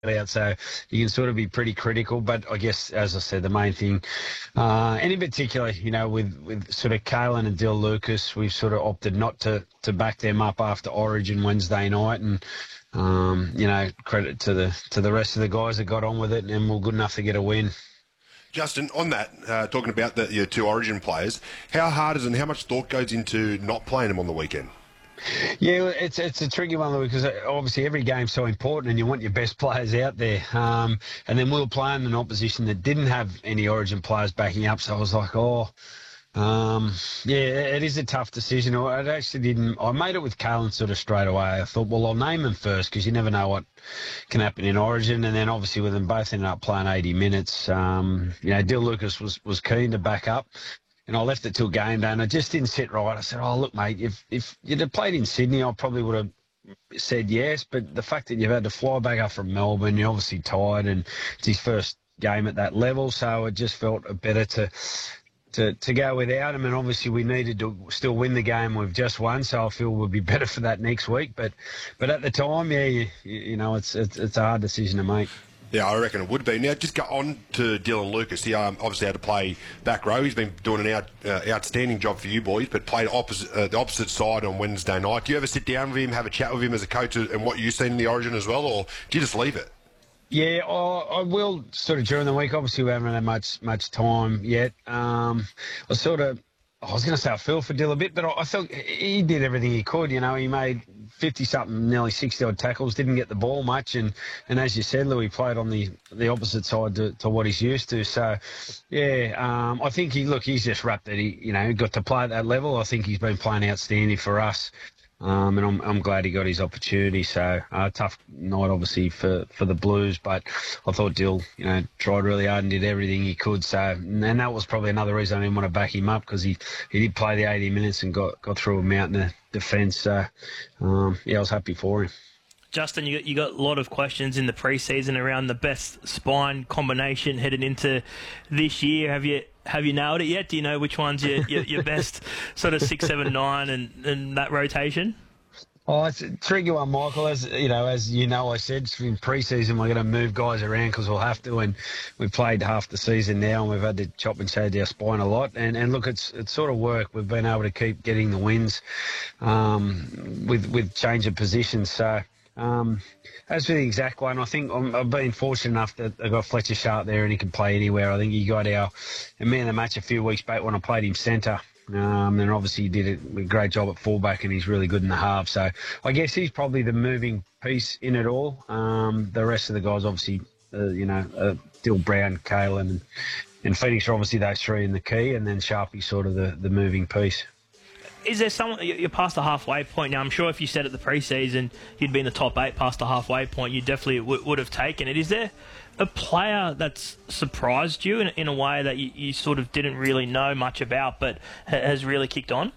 out, so you can sort of be pretty critical. But I guess, as I said, the main thing, and in particular, with sort of Kalen and Dill Lucas, we've sort of opted not to back them up after Origin Wednesday night, and credit to the rest of the guys that got on with it and were good enough to get a win. Justin, on that, talking about your two Origin players, how hard is it and how much thought goes into not playing them on the weekend? Yeah, it's a tricky one, because obviously every game's so important and you want your best players out there. And then we were playing an opposition that didn't have any Origin players backing up, so I was like, yeah, it is a tough decision. I made it with Kalen sort of straight away. I thought, well, I'll name him first because you never know what can happen in Origin. And then obviously with them both ended up playing 80 minutes, Dill Lucas was keen to back up. And I left it till game day, and it just didn't sit right. I said, look, mate, if you'd have played in Sydney, I probably would have said yes. But the fact that you've had to fly back up from Melbourne, you're obviously tired, and it's his first game at that level, so it just felt better to go without him. And obviously we needed to still win the game we've just won, so I feel we'll be better for that next week. But at the time, yeah, it's a hard decision to make. Yeah, I reckon it would be. Now, just go on to Dylan Lucas. He obviously had to play back row. He's been doing an outstanding job for you boys, but played the opposite side on Wednesday night. Do you ever sit down with him, have a chat with him as a coach and what you've seen in the Origin as well, or do you just leave it? Yeah, I will sort of during the week. Obviously, we haven't had much time yet. I was going to say I feel for Dill a bit, but I thought he did everything he could. He made 50-something, nearly 60-odd tackles, didn't get the ball much. And as you said, Louis played on the opposite side to what he's used to. So, yeah, I think he's just wrapped that he got to play at that level. I think he's been playing outstanding for us. And I'm glad he got his opportunity. So tough night, obviously, for the Blues. But I thought Dill, tried really hard and did everything he could. So, and that was probably another reason I didn't want to back him up, because he did play the 80 minutes and got through a mountain of defence. So, I was happy for him. Justin, you got a lot of questions in the pre-season around the best spine combination headed into this year. Have you nailed it yet? Do you know which one's your best sort of 6, 7, 9 and that rotation? Oh, it's a tricky one, Michael. As I said, in pre-season we're going to move guys around because we'll have to, and we've played half the season now, and we've had to chop and change our spine a lot. And look, it's sort of worked. We've been able to keep getting the wins with change of positions. So. As for the exact one, I think I've been fortunate enough that I got Fletcher Sharp there and he can play anywhere. I think he got our man of the match a few weeks back when I played him centre. And obviously he did a great job at fullback, and he's really good in the half. So I guess he's probably the moving piece in it all. The rest of the guys, obviously, Dill, Brown, Kalen and Phoenix are obviously those three in the key, and then Sharpie's sort of the moving piece. Is there someone, you're past the halfway point now, I'm sure if you said at the pre-season you'd be in the top 8 past the halfway point, you definitely would have taken it. Is there a player that's surprised you in a way that you sort of didn't really know much about but has really kicked on?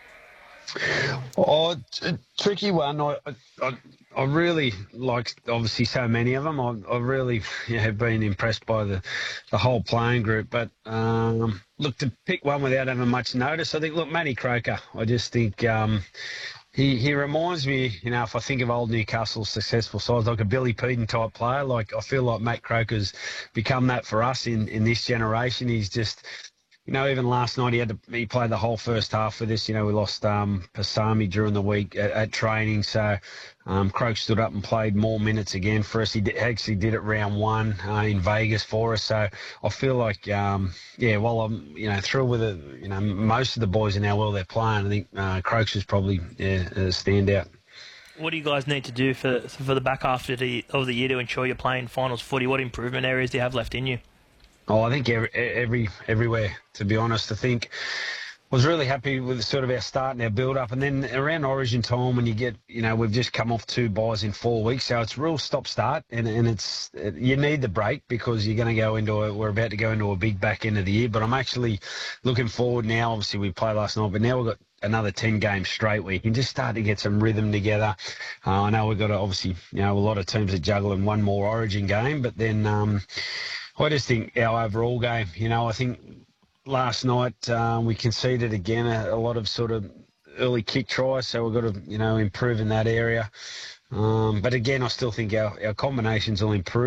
Oh, a tricky one. I really like, obviously, so many of them. I really have been impressed by the whole playing group. But, look, to pick one without having much notice, I think, Matty Croker, I just think he reminds me, if I think of old Newcastle's successful sides, like a Billy Peden type player. Like, I feel like Matt Croker's become that for us in this generation. He's just... even last night he played the whole first half with us. We lost Pasami during the week at training, so Croak stood up and played more minutes again for us. He actually did it round 1 in Vegas for us. So I feel like, while I'm through with it, most of the boys in our world they're playing, I think Croaks is probably a standout. What do you guys need to do for the back half of the year to ensure you're playing finals footy? What improvement areas do you have left in you? Oh, I think everywhere, to be honest. I think I was really happy with sort of our start and our build-up. And then around Origin time, when you get, we've just come off 2 buys in 4 weeks, so it's real stop-start. And you need the break because you're going to we're about to go into a big back end of the year. But I'm actually looking forward now. Obviously, we played last night, but now we've got another 10 games straight where you can just start to get some rhythm together. I know we've got obviously, a lot of teams that juggle in one more Origin game, but then... I just think our overall game, I think last night we conceded again a lot of sort of early kick tries, so we've got to, improve in that area. But again, I still think our combinations will improve.